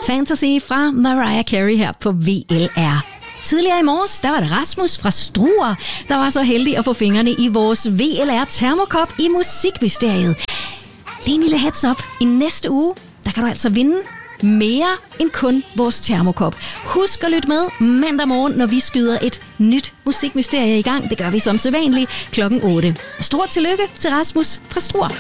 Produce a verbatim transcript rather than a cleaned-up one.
Fantasy fra Mariah Carey her på V L R. Tidligere i morges, der var det Rasmus fra Struer, der var så heldig at få fingrene i vores V L R termokop i Musikmysteriet. Lige en lille heads up. I næste uge, der kan du altså vinde mere end kun vores termokop. Husk at lytte med mandag morgen, når vi skyder et nyt musikmysterie i gang. Det gør vi som sædvanligt klokken otte. Stort tillykke til Rasmus fra Struer.